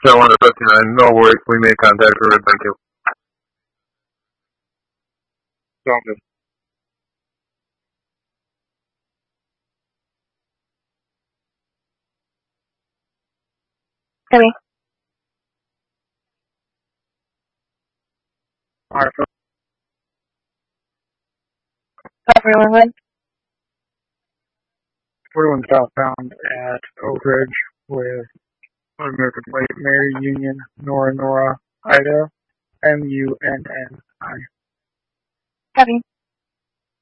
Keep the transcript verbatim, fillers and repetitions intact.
Carolina fifty-nine, no worries. We made contact with her. Thank you. Sounds good. Timmy. All right. Everyone. forty-one southbound at Oak Ridge with American Plate, Mary Union, Nora Nora, Ida, M U N N I. Copy.